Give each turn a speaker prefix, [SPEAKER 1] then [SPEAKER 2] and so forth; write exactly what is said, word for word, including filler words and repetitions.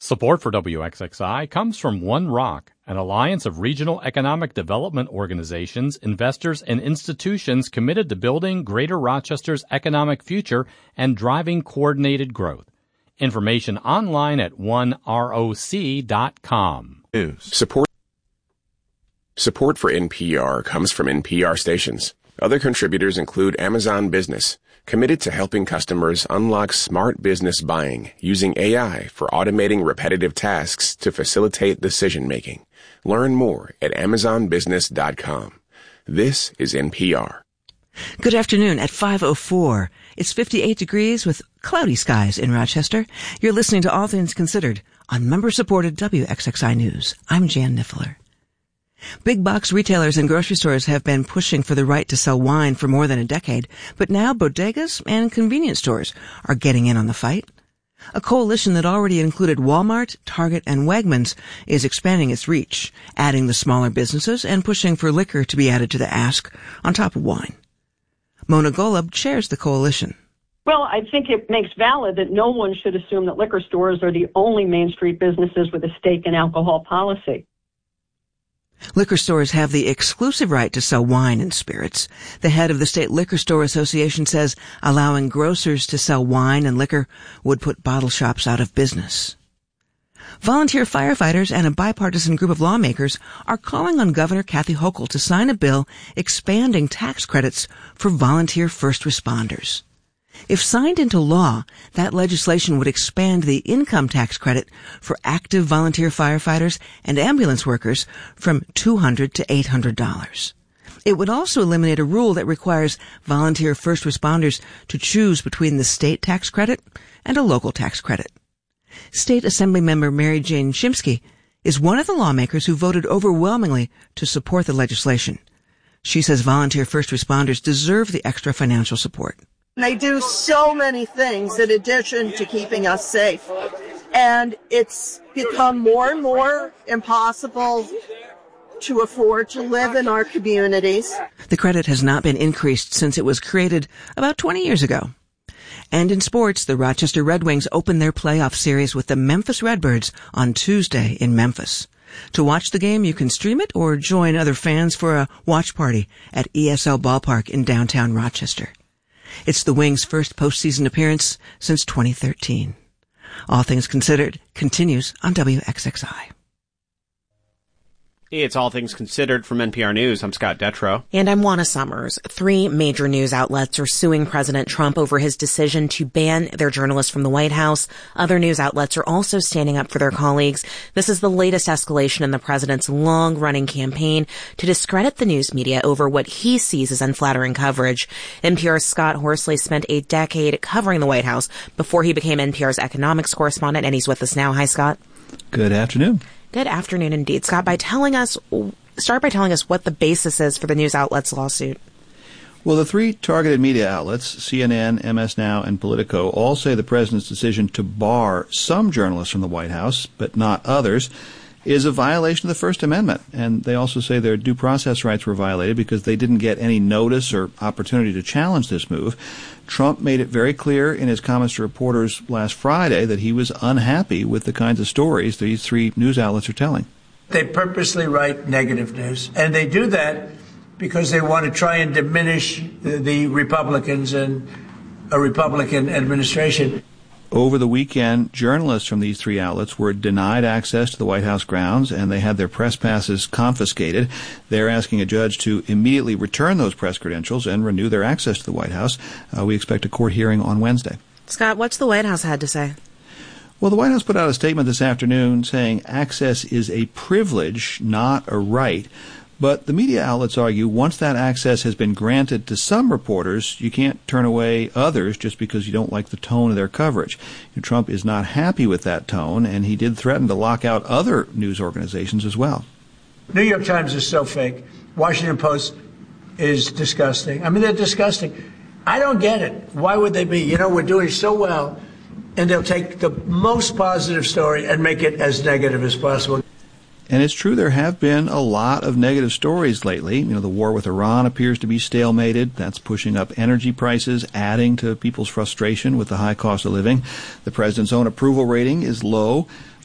[SPEAKER 1] Support for W X X I comes from One Rock, an alliance of regional economic development organizations, investors, and institutions committed to building Greater Rochester's economic future and driving coordinated growth. Information online at one roc dot com.
[SPEAKER 2] News. Support Support for N P R comes from N P R stations. Other contributors include Amazon Business, committed to helping customers unlock smart business buying using A I for automating repetitive tasks to facilitate decision-making. Learn more at amazon business dot com. This is N P R.
[SPEAKER 3] Good afternoon at five oh four. It's fifty-eight degrees with cloudy skies in Rochester. You're listening to All Things Considered on member-supported W X X I News. I'm Jan Niffler. Big box retailers and grocery stores have been pushing for the right to sell wine for more than a decade, but now bodegas and convenience stores are getting in on the fight. A coalition that already included Walmart, Target, and Wegmans is expanding its reach, adding the smaller businesses and pushing for liquor to be added to the ask on top of wine. Mona Golub chairs the coalition.
[SPEAKER 4] Well, I think it makes valid that no one should assume that liquor stores are the only Main Street businesses with a stake in alcohol policy.
[SPEAKER 3] Liquor stores have the exclusive right to sell wine and spirits. The head of the State Liquor Store Association says allowing grocers to sell wine and liquor would put bottle shops out of business. Volunteer firefighters and a bipartisan group of lawmakers are calling on Governor Kathy Hochul to sign a bill expanding tax credits for volunteer first responders. If signed into law, that legislation would expand the income tax credit for active volunteer firefighters and ambulance workers from two hundred dollars to eight hundred dollars. It would also eliminate a rule that requires volunteer first responders to choose between the state tax credit and a local tax credit. State Assembly member Mary Jane Shimsky is one of the lawmakers who voted overwhelmingly to support the legislation. She says volunteer first responders deserve the extra financial support.
[SPEAKER 5] They do so many things in addition to keeping us safe. And it's become more and more impossible to afford to live in our communities.
[SPEAKER 3] The credit has not been increased since it was created about twenty years ago. And in sports, the Rochester Red Wings open their playoff series with the Memphis Redbirds on Tuesday in Memphis. To watch the game, you can stream it or join other fans for a watch party at E S L Ballpark in downtown Rochester. It's the Wings' first postseason appearance since twenty thirteen. All Things Considered continues on W X X I.
[SPEAKER 6] It's All Things Considered from N P R News. I'm Scott Detrow.
[SPEAKER 7] And I'm Juana Summers. Three major news outlets are suing President Trump over his decision to ban their journalists from the White House. Other news outlets are also standing up for their colleagues. This is the latest escalation in the president's long-running campaign to discredit the news media over what he sees as unflattering coverage. N P R's Scott Horsley spent a decade covering the White House before he became N P R's economics correspondent, and he's with us now. Hi, Scott.
[SPEAKER 8] Good afternoon.
[SPEAKER 7] Good afternoon indeed. Scott, by telling us, start by telling us what the basis is for the news outlet's lawsuit.
[SPEAKER 8] Well, the three targeted media outlets, C N N, M S Now, and Politico, all say the president's decision to bar some journalists from the White House, but not others, is a violation of the First Amendment. And they also say their due process rights were violated because they didn't get any notice or opportunity to challenge this move. Trump made it very clear in his comments to reporters last Friday that he was unhappy with the kinds of stories these three news outlets are telling.
[SPEAKER 9] They purposely write negative news, and they do that because they want to try and diminish the, the Republicans and a Republican administration.
[SPEAKER 8] Over the weekend, journalists from these three outlets were denied access to the White House grounds, and they had their press passes confiscated. They're asking a judge to immediately return those press credentials and renew their access to the White House. Uh, we expect a court hearing on Wednesday.
[SPEAKER 7] Scott, what's the White House had to say?
[SPEAKER 8] Well, the White House put out a statement this afternoon saying access is a privilege, not a right. But the media outlets argue once that access has been granted to some reporters, you can't turn away others just because you don't like the tone of their coverage. And Trump is not happy with that tone, and he did threaten to lock out other news organizations as well.
[SPEAKER 9] New York Times is so fake. Washington Post is disgusting. I mean, they're disgusting. I don't get it. Why would they be? You know, we're doing so well, and they'll take the most positive story and make it as negative as possible.
[SPEAKER 8] And it's true there have been a lot of negative stories lately. You know, the war with Iran appears to be stalemated. That's pushing up energy prices, adding to people's frustration with the high cost of living. The president's own approval rating is low.